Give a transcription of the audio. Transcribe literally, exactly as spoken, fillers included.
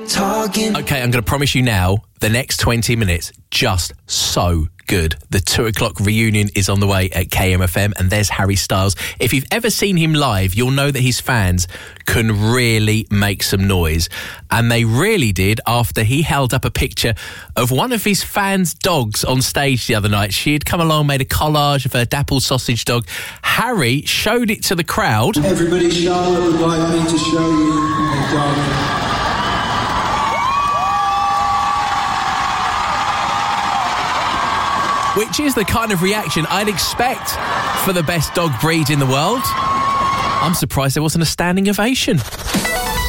talking. Okay, I'm going to promise you now, the next twenty minutes, just so good. The two o'clock reunion is on the way at K M F M, and there's Harry Styles. If you've ever seen him live, you'll know that his fans can really make some noise. And they really did after he held up a picture of one of his fans' dogs on stage the other night. She had come along, made a collage of her dappled sausage dog. Harry showed it to the crowd. Everybody, Charlotte would like me to show you a dog. Which is the kind of reaction I'd expect for the best dog breed in the world. I'm surprised there wasn't a standing ovation.